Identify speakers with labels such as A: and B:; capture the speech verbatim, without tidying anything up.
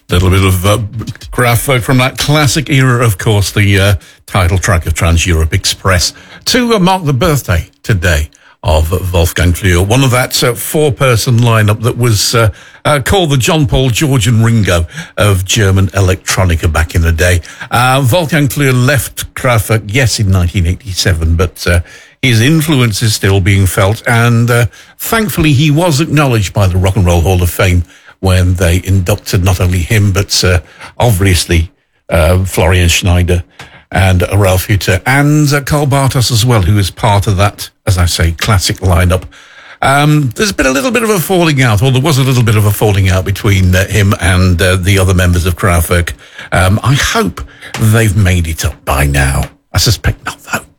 A: little bit of uh, Kraftwerk from that classic era, of course, the uh, title track of Trans-Europe Express, to uh, mark the birthday today of Wolfgang Flür, one of that uh, four-person lineup that was uh, uh, called the John Paul, George and Ringo of German electronica back in the day. Uh, Wolfgang Flür left Kraftwerk, yes, in nineteen eighty-seven, but uh, his influence is still being felt, and uh, thankfully he was acknowledged by the Rock and Roll Hall of Fame when they inducted not only him, but uh, obviously uh, Florian Schneider and uh, Ralf Hütter and uh, Karl Bartos as well, who is part of that, as I say, classic lineup. Um, there's been a little bit of a falling out, or there was a little bit of a falling out between uh, him and uh, the other members of Kraftwerk. Um, I hope they've made it up by now. I suspect not, though.